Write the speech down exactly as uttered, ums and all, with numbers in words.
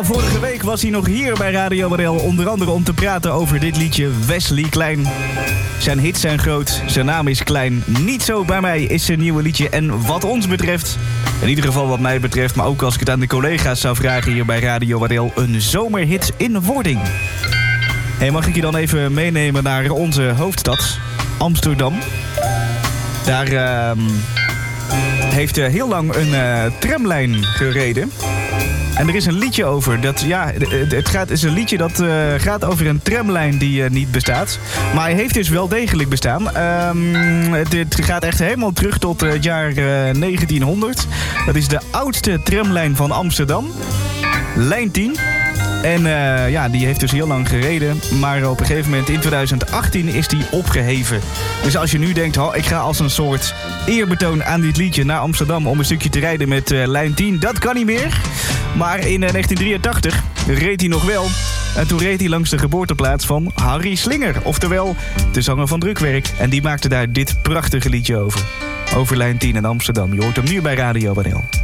Nou, vorige week was hij nog hier bij Radio Waddel. Onder andere om te praten over dit liedje Wesley Klein. Zijn hits zijn groot, zijn naam is klein. Niet zo bij mij is zijn nieuwe liedje. En wat ons betreft, in ieder geval wat mij betreft... maar ook als ik het aan de collega's zou vragen hier bij Radio Waddel... een zomerhit in wording. Hey, mag ik je dan even meenemen naar onze hoofdstad, Amsterdam? Daar uh, heeft uh, heel lang een uh, tramlijn gereden. En er is een liedje over. Dat, ja, het gaat, is een liedje dat uh, gaat over een tramlijn die uh, niet bestaat. Maar hij heeft dus wel degelijk bestaan. Um, het, het gaat echt helemaal terug tot uh, het jaar uh, negentienhonderd. Dat is de oudste tramlijn van Amsterdam. Lijn tien. En uh, ja, die heeft dus heel lang gereden. Maar op een gegeven moment in twintig achttien is die opgeheven. Dus als je nu denkt, oh, ik ga als een soort eerbetoon aan dit liedje naar Amsterdam... om een stukje te rijden met uh, lijn tien, dat kan niet meer. Maar in uh, negentien drieëntachtig reed hij nog wel. En toen reed hij langs de geboorteplaats van Harry Slinger. Oftewel, de zanger van Drukwerk. En die maakte daar dit prachtige liedje over. Over lijn tien in Amsterdam. Je hoort hem nu bij Radio Waddel.